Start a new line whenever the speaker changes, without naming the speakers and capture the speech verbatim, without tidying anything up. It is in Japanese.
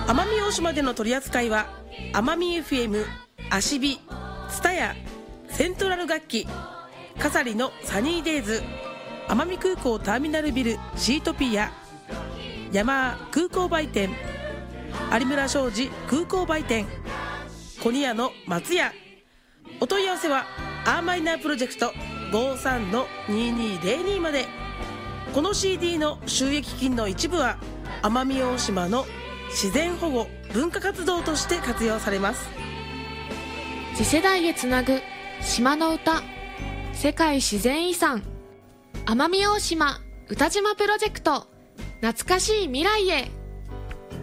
奄美大島での取り扱いは奄美 エフエム、アシビ、ツタヤ、セントラル楽器、カサリのサニーデイズ、奄美空港ターミナルビルシートピア、ヤマー空港売店、有村商事空港売店、コニアの松屋。お問い合わせはアーマイナープロジェクト ごーさんのにーにーぜろに まで。この シーディー の収益金の一部は奄美大島の自然保護文化活動として活用されます。
次世代へつなぐ島の歌、世界自然遺産奄美大島歌島プロジェクト、懐かしい未来へ。